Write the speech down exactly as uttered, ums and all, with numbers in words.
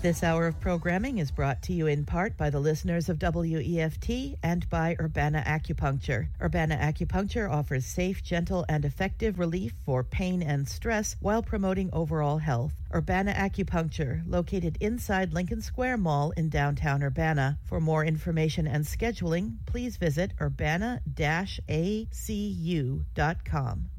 This hour of programming is brought to you in part by the listeners of W E F T and by Urbana Acupuncture. Urbana Acupuncture offers safe, gentle, and effective relief for pain and stress while promoting overall health. Urbana Acupuncture, located inside Lincoln Square Mall in downtown Urbana. For more information and scheduling, please visit urbana dash a c u dot com.